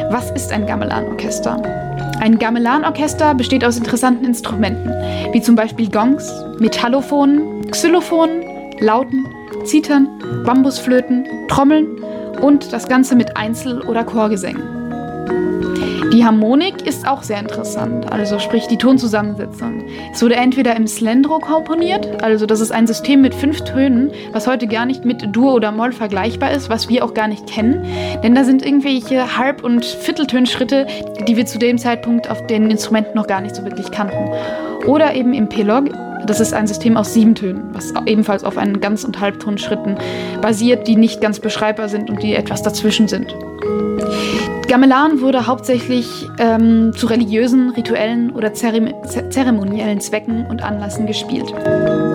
Was ist ein Gamelanorchester? Ein Gamelanorchester besteht aus interessanten Instrumenten, wie zum Beispiel Gongs, Metallophonen, Xylophonen, Lauten, Zithern, Bambusflöten, Trommeln und das Ganze mit Einzel- oder Chorgesängen. Die Harmonik ist auch sehr interessant, also sprich die Tonzusammensetzung. Es wurde entweder im Slendro komponiert, also das ist ein System mit 5 Tönen, was heute gar nicht mit Dur oder Moll vergleichbar ist, was wir auch gar nicht kennen, denn da sind irgendwelche Halb- und Vierteltönschritte, die wir zu dem Zeitpunkt auf den Instrumenten noch gar nicht so wirklich kannten. Oder eben im Pelog, das ist ein System aus 7 Tönen, was ebenfalls auf einen Ganz- und Halbtonschritten basiert, die nicht ganz beschreibbar sind und die etwas dazwischen sind. Gamelan wurde hauptsächlich zu religiösen, rituellen oder zeremoniellen Zwecken und Anlässen gespielt.